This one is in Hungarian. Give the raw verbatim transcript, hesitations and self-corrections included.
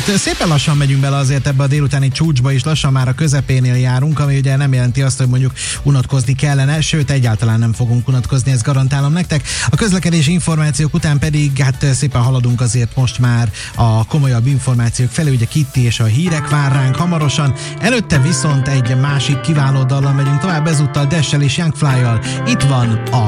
Hát szépen lassan megyünk bele azért ebbe a délutáni csúcsba is, lassan már a közepénél járunk, ami ugye nem jelenti azt, hogy mondjuk unatkozni kellene, sőt egyáltalán nem fogunk unatkozni, ezt garantálom nektek. A közlekedési információk után pedig hát szépen haladunk azért most már a komolyabb információk felé, ugye Kitty és a hírek vár ránk hamarosan. Előtte viszont egy másik kiváló dallal megyünk tovább, ezúttal Dash-el és Young Fly-jal. Itt van a